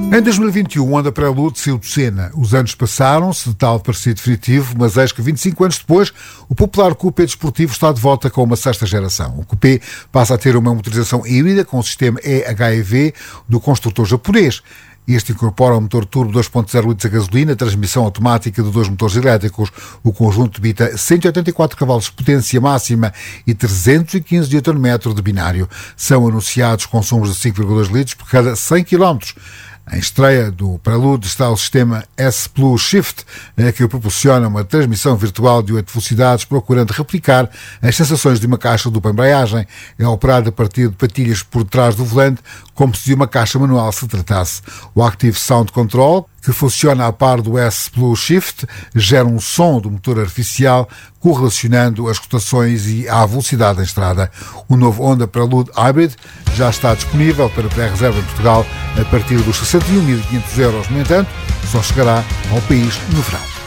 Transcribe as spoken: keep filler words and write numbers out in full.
Em dois mil e vinte e um, o Honda Prelude saiu de cena. Os anos passaram-se, de tal parecia definitivo, mas eis que vinte e cinco anos depois, o popular coupé desportivo está de volta com uma sexta geração. O coupé passa a ter uma motorização híbrida com o sistema E H E V do construtor japonês. Este incorpora um motor turbo dois ponto zero litros a gasolina, transmissão automática de dois motores elétricos. O conjunto debita cento e oitenta e quatro cavalos de potência máxima e trezentos e quinze newton-metro de binário. São anunciados consumos de cinco vírgula dois litros por cada cem quilómetros. Em estreia do Prelude está o sistema S Plus Shift, que proporciona uma transmissão virtual de oito velocidades, procurando replicar as sensações de uma caixa dupla embreagem. É operado a partir de patilhas por trás do volante, como se de uma caixa manual se tratasse. O Active Sound Control, que funciona a par do S Plus Shift, gera um som do motor artificial, correlacionando as rotações e a velocidade em estrada. O novo Honda Prelude Hybrid já está disponível para pré-reserva em Portugal a partir dos sessenta e um mil e quinhentos euros. No entanto, só chegará ao país no verão.